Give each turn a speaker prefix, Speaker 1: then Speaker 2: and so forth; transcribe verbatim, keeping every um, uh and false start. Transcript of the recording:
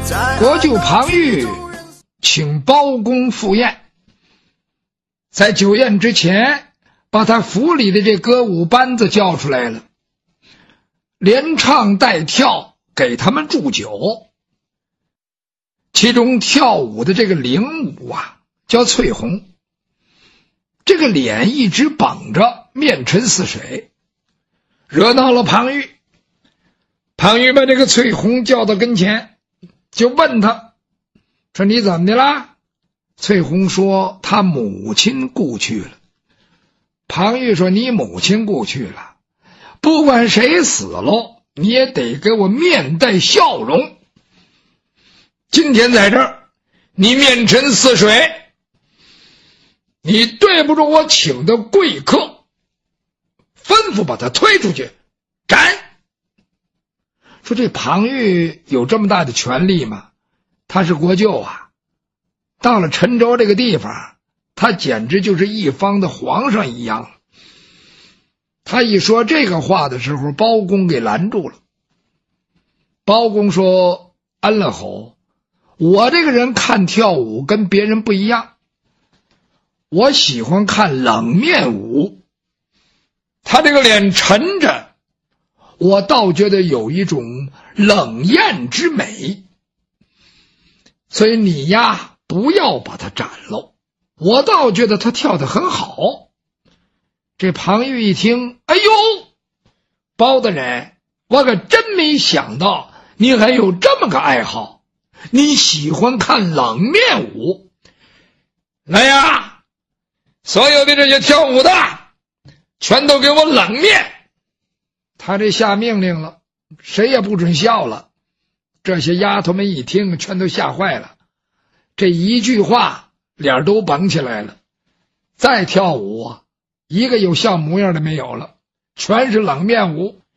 Speaker 1: 国舅庞玉请包公赴宴，在酒宴之前把他府里的这歌舞班子叫出来了，连唱带跳给他们祝酒。其中跳舞的这个领舞啊叫翠红，这个脸一直绷着，面沉似水，惹恼了庞玉。庞玉把这个翠红叫到跟前，就问他说：“你怎么的啦？”翠红说：“他母亲故去了。”庞玉说：“你母亲故去了，不管谁死了，你也得给我面带笑容。今天在这儿，你面沉似水，你对不住我请的贵客，吩咐把他推出去斩。”说这庞玉有这么大的权力吗？他是国舅啊，到了陈州这个地方，他简直就是一方的皇上一样。他一说这个话的时候，包公给拦住了。包公说：“安乐侯，我这个人看跳舞跟别人不一样，我喜欢看冷面舞。他这个脸沉着，我倒觉得有一种冷艳之美。所以你呀，不要把他斩了，我倒觉得他跳得很好。”这庞玉一听，哎呦，包大人，我可真没想到你还有这么个爱好，你喜欢看冷面舞。来呀，所有的这些跳舞的全都给我冷面。他这下命令了，谁也不准笑了。这些丫头们一听，全都吓坏了，这一句话脸都绷起来了。再跳舞啊，一个有笑模样的没有了，全是冷面舞。